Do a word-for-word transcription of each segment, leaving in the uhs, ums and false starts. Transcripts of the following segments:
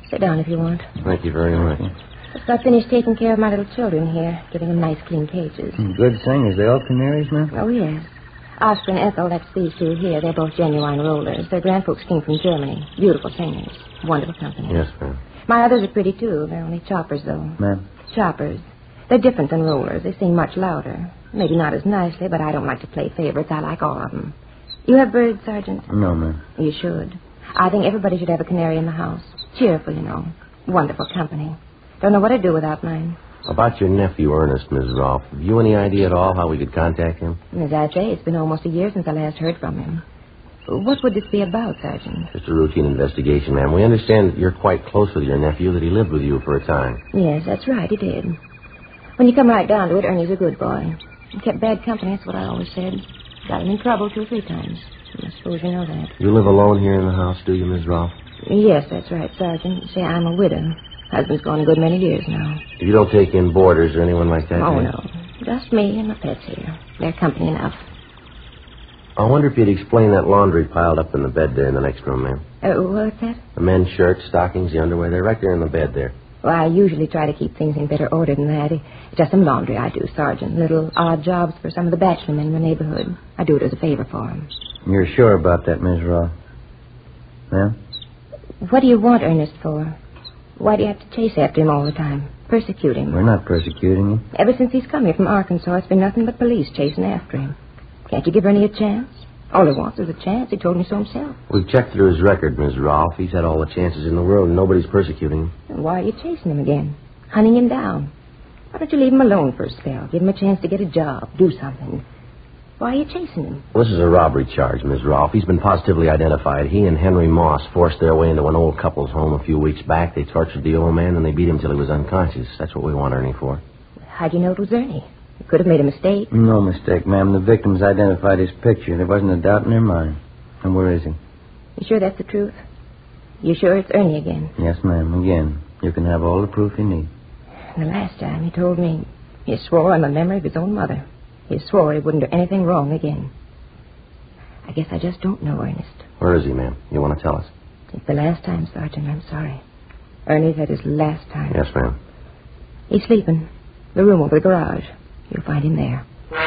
Sit down if you want. Thank you very much. Just got finished taking care of my little children here, giving them nice, clean cages. Good singers. They all canaries now? Oh, yes. Oscar and Ethel, that's these two here. They're both genuine rollers. Their grandfolks came from Germany. Beautiful singers. Wonderful company. Yes, ma'am. My others are pretty, too. They're only choppers, though. Ma'am? Choppers. They're different than rollers. They sing much louder. Maybe not as nicely, but I don't like to play favorites. I like all of them. You have birds, Sergeant? No, ma'am. You should. I think everybody should have a canary in the house. Cheerful, you know. Wonderful company. Don't know what I'd do without mine. About your nephew, Ernest, Missus Rolfe. Have you any idea at all how we could contact him? As I say, it's been almost a year since I last heard from him. What would this be about, Sergeant? Just a routine investigation, ma'am. We understand that you're quite close with your nephew, that he lived with you for a time. Yes, that's right, he did. When you come right down to it, Ernie's a good boy. He kept bad company, that's what I always said. Got him in trouble two or three times. I suppose you know that. You live alone here in the house, do you, Miss Rolfe? Yes, that's right, Sergeant. See, I'm a widow. Husband's gone a good many years now. You don't take in boarders or anyone like that? Oh, do you? no. Just me and my pets here. They're company enough. I wonder if you'd explain that laundry piled up in the bed there in the next room, ma'am. Uh, what's that? The men's shirts, stockings, the underwear. They're right there in the bed there. Well, I usually try to keep things in better order than that. It's just some laundry I do, Sergeant. Little odd jobs for some of the bachelor men in the neighborhood. I do it as a favor for them. You're sure about that, Miss Rolfe? Ma'am? What do you want Ernest for? Why do you have to chase after him all the time? Persecute him? We're not persecuting him. Ever since he's come here from Arkansas, it's been nothing but police chasing after him. Can't you give Ernie a chance? All he wants is a chance. He told me so himself. We've checked through his record, Miss Rolfe. He's had all the chances in the world, and nobody's persecuting him. Then why are you chasing him again? Hunting him down? Why don't you leave him alone for a spell? Give him a chance to get a job, do something. Why are you chasing him? Well, this is a robbery charge, Miss Rolfe. He's been positively identified. He and Henry Moss forced their way into an old couple's home a few weeks back. They tortured the old man, and they beat him till he was unconscious. That's what we want Ernie for. How'd you know it was Ernie? You could have made a mistake. No mistake, ma'am. The victims identified his picture. There wasn't a doubt in their mind. And where is he? You sure that's the truth? You sure it's Ernie again? Yes, ma'am. Again. You can have all the proof you need. The last time he told me he swore on the memory of his own mother. He swore he wouldn't do anything wrong again. I guess I just don't know Ernest. Where is he, ma'am? You want to tell us? It's the last time, Sergeant. I'm sorry. Ernie's had his last time. Yes, ma'am. He's sleeping. The room over the garage. You'll find him there.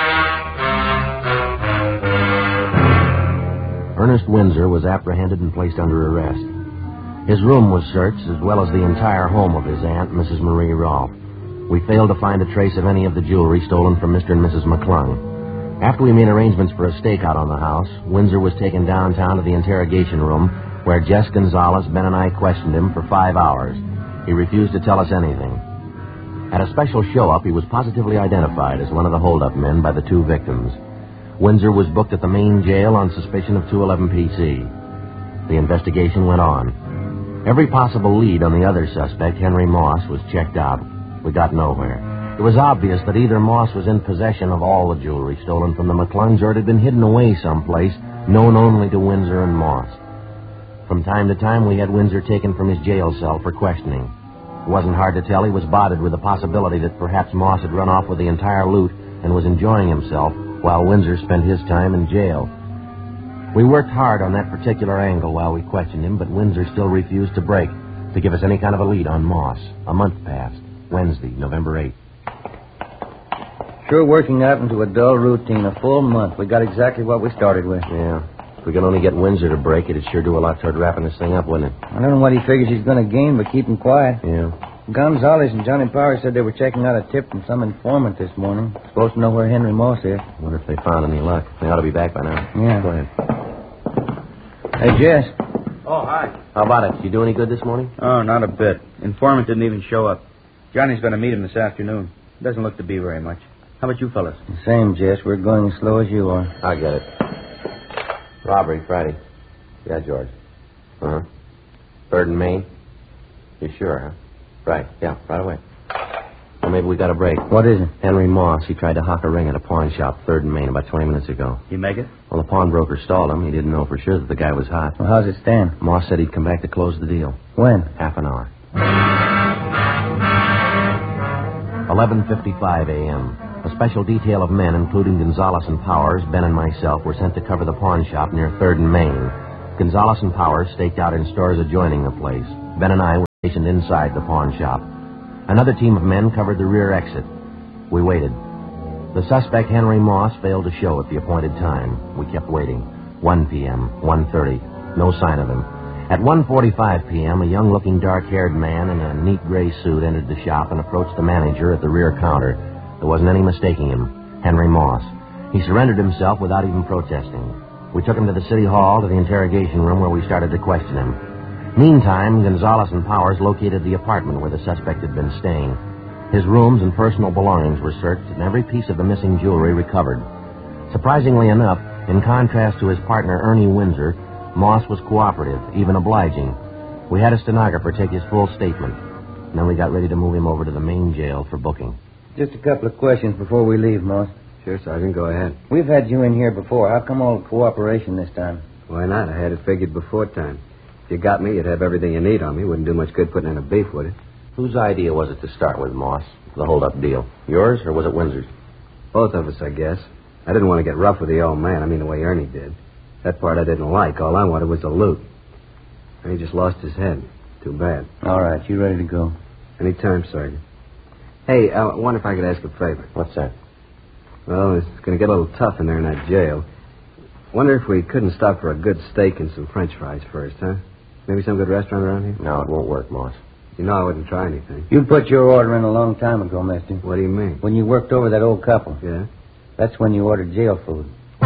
Ernest Windsor was apprehended and placed under arrest. His room was searched, as well as the entire home of his aunt, Missus Marie Rolfe. We failed to find a trace of any of the jewelry stolen from Mister and Missus McClung. After we made arrangements for a stakeout on the house, Windsor was taken downtown to the interrogation room, where Jess Gonzalez, Ben, and I questioned him for five hours. He refused to tell us anything. At a special show-up, he was positively identified as one of the hold-up men by the two victims. Windsor was booked at the main jail on suspicion of two eleven P C. The investigation went on. Every possible lead on the other suspect, Henry Moss, was checked out. We got nowhere. It was obvious that either Moss was in possession of all the jewelry stolen from the McClungs, or it had been hidden away someplace, known only to Windsor and Moss. From time to time, we had Windsor taken from his jail cell for questioning. It wasn't hard to tell he was bothered with the possibility that perhaps Moss had run off with the entire loot and was enjoying himself while Windsor spent his time in jail. We worked hard on that particular angle while we questioned him, but Windsor still refused to break, to give us any kind of a lead on Moss. A month passed. Wednesday, November eighth. Sure working out into a dull routine. A full month. We got exactly what we started with. Yeah. If we could only get Windsor to break it, it'd sure do a lot toward wrapping this thing up, wouldn't it? I don't know what he figures he's going to gain, but keep him quiet. Yeah. Gonzalez and Johnny Power said they were checking out a tip from some informant this morning. Supposed to know where Henry Moss is. Wonder if they found any luck. They ought to be back by now. Yeah. Go ahead. Hey, Jess. Oh, hi. How about it? Did you do any good this morning? Oh, not a bit. Informant didn't even show up. Johnny's going to meet him this afternoon. Doesn't look to be very much. How about you fellas? The same, Jess. We're going as slow as you are. I get it. Robbery, Friday. Yeah, George. Uh-huh. Third and Main? You sure, huh? Right, yeah, right away. Well, maybe we got a break. What is it? Henry Moss. He tried to hock a ring at a pawn shop, Third and Main, about twenty minutes ago. You make it? Well, the pawnbroker stalled him. He didn't know for sure that the guy was hot. Well, how's it stand? Moss said he'd come back to close the deal. When? Half an hour. eleven fifty-five a.m. A special detail of men, including Gonzalez and Powers, Ben and myself, were sent to cover the pawn shop near Third and Main. Gonzalez and Powers staked out in stores adjoining the place. Ben and I stationed inside the pawn shop. Another team of men covered the rear exit. We waited. The suspect, Henry Moss, failed to show at the appointed time. We kept waiting. one p.m., one thirty. No sign of him. At one forty-five p.m., a young-looking, dark-haired man in a neat gray suit entered the shop and approached the manager at the rear counter. There wasn't any mistaking him. Henry Moss. He surrendered himself without even protesting. We took him to the city hall, to the interrogation room, where we started to question him. Meantime, Gonzalez and Powers located the apartment where the suspect had been staying. His rooms and personal belongings were searched and every piece of the missing jewelry recovered. Surprisingly enough, in contrast to his partner, Ernie Windsor, Moss was cooperative, even obliging. We had a stenographer take his full statement. And then we got ready to move him over to the main jail for booking. Just a couple of questions before we leave, Moss. Sure, Sergeant, go ahead. We've had you in here before. How come all the cooperation this time? Why not? I had it figured before time. If you got me, you'd have everything you need on me. Wouldn't do much good putting in a beef, would it? Whose idea was it to start with, Moss? The hold-up deal. Yours, or was it Windsor's? Both of us, I guess. I didn't want to get rough with the old man. I mean, the way Ernie did. That part I didn't like. All I wanted was the loot. And he just lost his head. Too bad. All right, you ready to go? Any time, Sergeant. Hey, I wonder if I could ask a favor. What's that? Well, it's going to get a little tough in there in that jail. Wonder if we couldn't stop for a good steak and some French fries first, huh? Maybe some good restaurant around here? No, it won't work, Moss. You know I wouldn't try anything. You put your order in a long time ago, mister. What do you mean? When you worked over that old couple. Yeah? That's when you ordered jail food.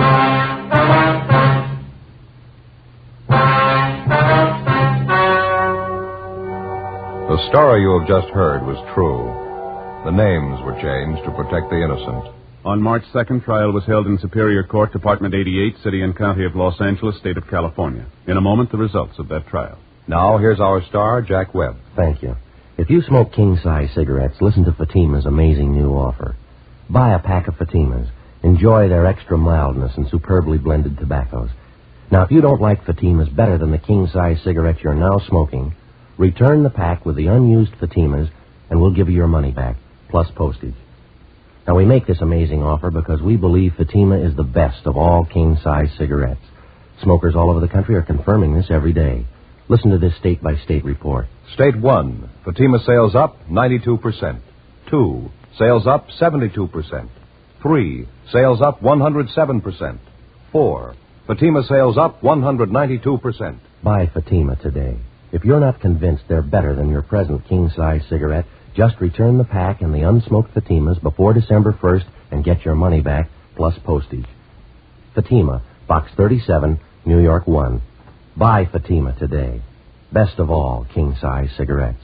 The story you have just heard was true. The names were changed to protect the innocent. On March second, trial was held in Superior Court, Department eighty-eight, City and County of Los Angeles, State of California. In a moment, the results of that trial. Now, here's our star, Jack Webb. Thank you. If you smoke king-size cigarettes, listen to Fatima's amazing new offer. Buy a pack of Fatimas. Enjoy their extra mildness and superbly blended tobaccos. Now, if you don't like Fatimas better than the king-size cigarettes you're now smoking, return the pack with the unused Fatimas, and we'll give you your money back, plus postage. Now, we make this amazing offer because we believe Fatima is the best of all king-size cigarettes. Smokers all over the country are confirming this every day. Listen to this state-by-state report. State one, Fatima sales up ninety-two percent. Two, sales up seventy-two percent. Three, sales up one hundred seven percent. Four, Fatima sales up one hundred ninety-two percent. Buy Fatima today. If you're not convinced they're better than your present king-size cigarette, just return the pack and the unsmoked Fatimas before December first and get your money back, plus postage. Fatima, Box thirty-seven, New York one. Buy Fatima today. Best of all king-size cigarettes.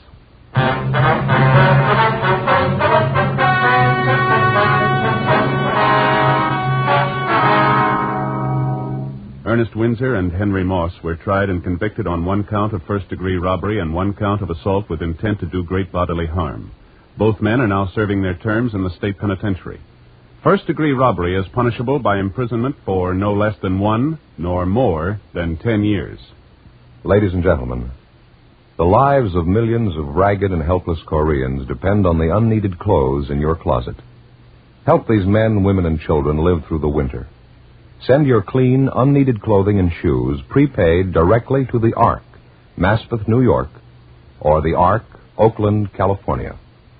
Ernest Windsor and Henry Moss were tried and convicted on one count of first-degree robbery and one count of assault with intent to do great bodily harm. Both men are now serving their terms in the state penitentiary. First-degree robbery is punishable by imprisonment for no less than one, nor more than ten years. Ladies and gentlemen, the lives of millions of ragged and helpless Koreans depend on the unneeded clothes in your closet. Help these men, women, and children live through the winter. Send your clean, unneeded clothing and shoes prepaid directly to the Ark, Maspeth, New York, or the Ark, Oakland, California.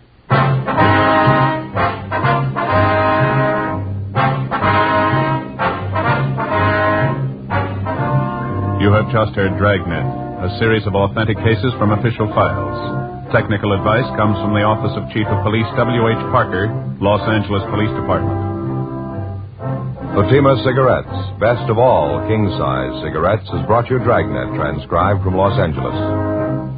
You have just heard Dragnet, a series of authentic cases from official files. Technical advice comes from the Office of Chief of Police W H Parker, Los Angeles Police Department. Fatima Cigarettes, best of all king-size cigarettes, has brought you Dragnet, transcribed from Los Angeles.